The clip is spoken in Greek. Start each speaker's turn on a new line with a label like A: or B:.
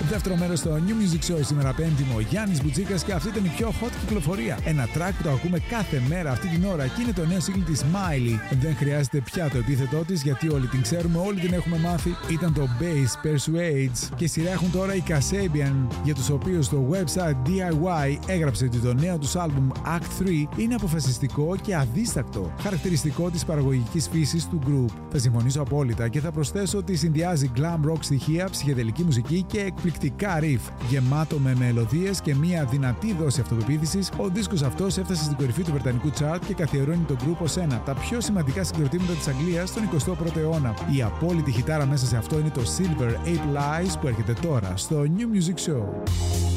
A: Δεύτερο μέρος στο New Music Show σήμερα Πέμπτη, ο Γιάννης Μπουτσίκας, και αυτή ήταν η πιο hot κυκλοφορία. Ένα track που το ακούμε κάθε μέρα αυτή την ώρα και είναι το νέο single της Miley. Δεν χρειάζεται πια το επίθετό της γιατί όλοι την ξέρουμε, όλοι την έχουμε μάθει. Ήταν το Bass Persuades και σειρά έχουν τώρα οι Kasabian, για τους οποίους το website DIY έγραψε ότι το νέο τους άλμπουμ Act 3 είναι αποφασιστικό και αδίστακτο, χαρακτηριστικό της παραγωγικής φύσης του group. Θα συμφωνήσω απόλυτα και θα προσθέσω ότι συνδυάζει glam rock στοιχεία, ψυχεδελική μουσική και εκπληκτικά riff. Γεμάτο με μελωδίες και μια δυνατή δόση αυτοπεποίθησης, ο δίσκος αυτός έφτασε στην κορυφή του βρετανικού chart και καθιερώνει τον group ως ένα από τα πιο σημαντικά συγκροτήματα της Αγγλίας στον 21ο αιώνα. Η απόλυτη χιτάρα μέσα σε αυτό είναι το Silver Ape Lies που έρχεται τώρα στο New Music Show.